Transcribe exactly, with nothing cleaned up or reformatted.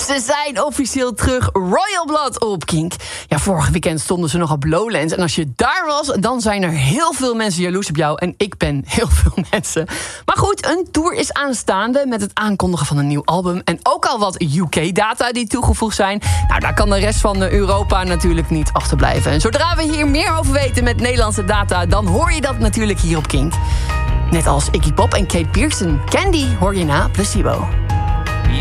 Ze zijn officieel terug, Royal Blood op Kink. Ja, vorig weekend stonden ze nog op Lowlands. En als je daar was, dan zijn er heel veel mensen jaloers op jou. En ik ben heel veel mensen. Maar goed, een tour is aanstaande met het aankondigen van een nieuw album. En ook al wat U K-data die toegevoegd zijn. Nou, daar kan de rest van Europa natuurlijk niet achterblijven. En zodra we hier meer over weten met Nederlandse data, dan hoor je dat natuurlijk hier op Kink. Net als Iggy Pop en Kate Pearson. Candy hoor je na Placebo.